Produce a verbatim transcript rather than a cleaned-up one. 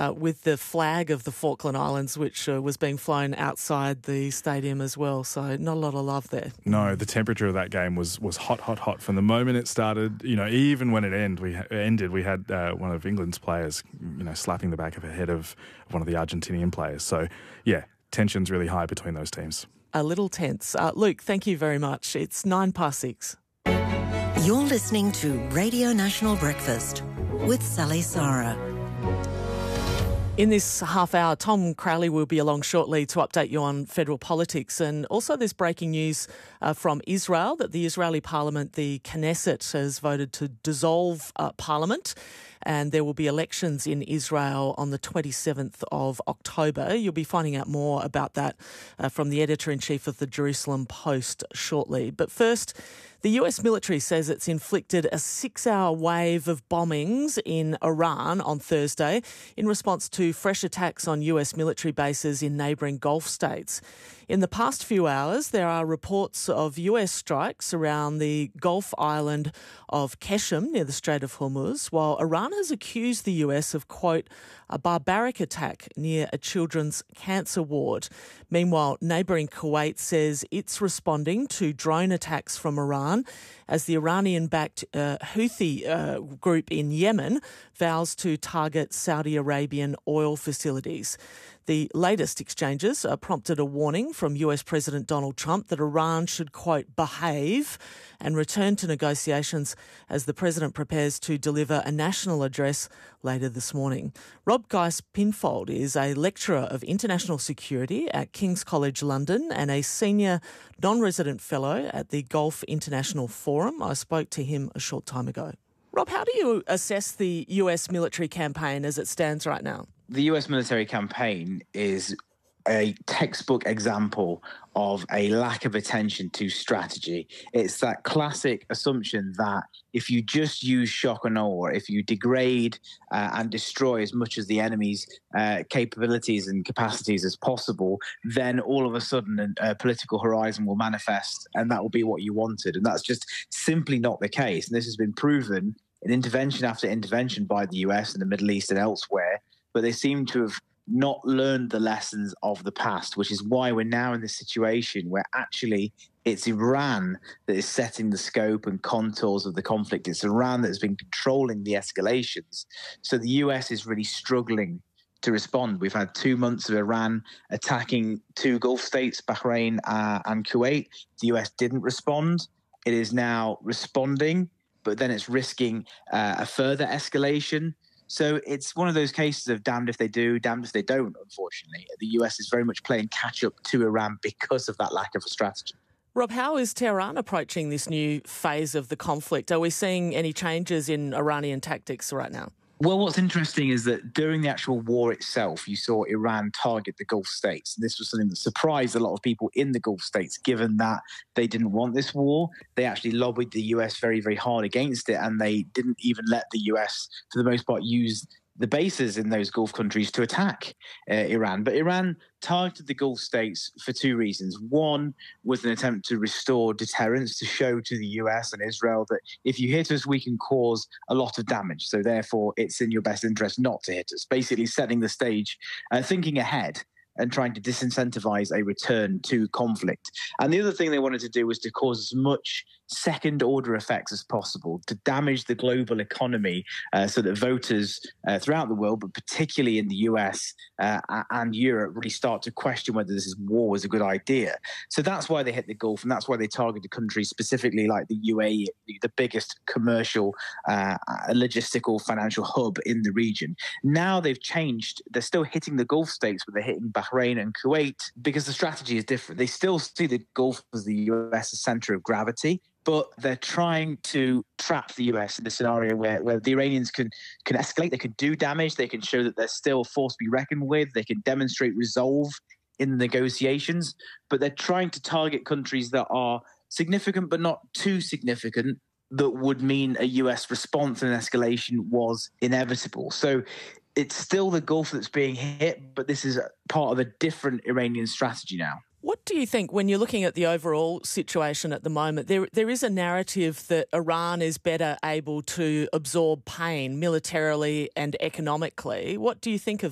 uh, with the flag of the Falkland Islands, which uh, was being flown outside the stadium as well. So not a lot of love there. No, the temperature of that game was was hot, hot, hot from the moment it started. You know, even when it end, we ended, we had uh, one of England's players, you know, slapping the back of the head of one of the Argentinian players. So, yeah, tension's really high between those teams. A little tense. Uh, Luke, thank you very much. It's nine past six. You're listening to Radio National Breakfast with Sally Sarah. In this half hour, Tom Crowley will be along shortly to update you on federal politics. And also there's breaking news uh, from Israel that the Israeli parliament, the Knesset, has voted to dissolve uh, parliament. And there will be elections in Israel on the twenty-seventh of October. You'll be finding out more about that uh, from the editor-in-chief of the Jerusalem Post shortly. But first, the U S military says it's inflicted a six-hour wave of bombings in Iran on Thursday in response to fresh attacks on U S military bases in neighbouring Gulf states. In the past few hours, there are reports of U S strikes around the Gulf island of Qeshm near the Strait of Hormuz, while Iran has accused the U S of, quote, a barbaric attack near a children's cancer ward. Meanwhile, neighbouring Kuwait says it's responding to drone attacks from Iran as the Iranian-backed uh, Houthi uh, group in Yemen vows to target Saudi Arabian oil facilities. The latest exchanges uh, prompted a warning from U S President Donald Trump that Iran should, quote, behave and return to negotiations as the president prepares to deliver a national address later this morning. Rob Geist-Pinfold is a lecturer of international security at King's College London and a senior non-resident fellow at the Gulf International Forum. I spoke to him a short time ago. Rob, how do you assess the U S military campaign as it stands right now? The U S military campaign is a textbook example of a lack of attention to strategy. It's that classic assumption that if you just use shock and awe, if you degrade uh, and destroy as much as the enemy's uh, capabilities and capacities as possible, then all of a sudden a political horizon will manifest and that will be what you wanted. And that's just simply not the case. And this has been proven in intervention after intervention by the U S in the Middle East and elsewhere, but they seem to have not learned the lessons of the past, which is why we're now in this situation where actually it's Iran that is setting the scope and contours of the conflict. It's Iran that has been controlling the escalations. So the U S is really struggling to respond. We've had two months of Iran attacking two Gulf states, Bahrain uh, and Kuwait. The U S didn't respond. It is now responding, but then it's risking uh, a further escalation. So it's one of those cases of damned if they do, damned if they don't, unfortunately. The U S is very much playing catch-up to Iran because of that lack of a strategy. Rob, how is Tehran approaching this new phase of the conflict? Are we seeing any changes in Iranian tactics right now? Well, what's interesting is that during the actual war itself, you saw Iran target the Gulf states. And this was something that surprised a lot of people in the Gulf states, given that they didn't want this war. They actually lobbied the U S very, very hard against it, and they didn't even let the U S, for the most part, use the bases in those Gulf countries to attack uh, Iran. But Iran targeted the Gulf states for two reasons. One was an attempt to restore deterrence, to show to the U S and Israel that if you hit us, we can cause a lot of damage. So therefore, it's in your best interest not to hit us, basically setting the stage, uh, thinking ahead and trying to disincentivize a return to conflict. And the other thing they wanted to do was to cause as much second-order effects as possible, to damage the global economy uh, so that voters uh, throughout the world, but particularly in the U S uh, and Europe, really start to question whether this war was a good idea. So that's why they hit the Gulf, and that's why they targeted countries specifically like the U A E, the biggest commercial, uh, logistical, financial hub in the region. Now they've changed. They're still hitting the Gulf states, but they're hitting Bahrain and Kuwait because the strategy is different. They still see the Gulf as the U S center of gravity, but they're trying to trap the U S in a scenario where, where the Iranians can, can escalate, they can do damage, they can show that they're still a force to be reckoned with, they can demonstrate resolve in the negotiations, but they're trying to target countries that are significant but not too significant, that would mean a U S response and escalation was inevitable. So it's still the Gulf that's being hit, but this is part of a different Iranian strategy now. What do you think when you're looking at the overall situation at the moment? There, there is a narrative that Iran is better able to absorb pain militarily and economically. What do you think of